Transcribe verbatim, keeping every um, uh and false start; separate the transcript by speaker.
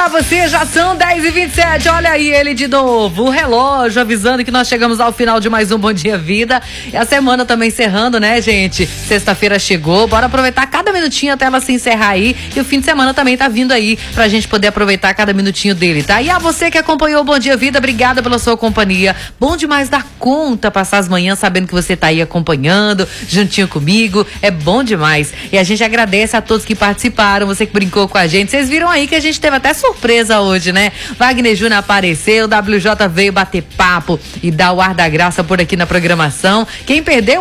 Speaker 1: pra você, já são dez e vinte e sete, olha aí ele de novo, o relógio avisando que nós chegamos ao final de mais um Bom Dia Vida, e a semana também encerrando, né, gente? Sexta-feira chegou, bora aproveitar cada minutinho até ela se encerrar aí, e o fim de semana também tá vindo aí, pra gente poder aproveitar cada minutinho dele, tá? E a você que acompanhou o Bom Dia Vida, obrigada pela sua companhia, bom demais dar conta, passar as manhãs sabendo que você tá aí acompanhando, juntinho comigo, é bom demais, e a gente agradece a todos que participaram, você que brincou com a gente, vocês viram aí que a gente teve até surpresa hoje, né? Wagner Júnior apareceu, o W J veio bater papo e dar o ar da graça por aqui na programação. Quem perdeu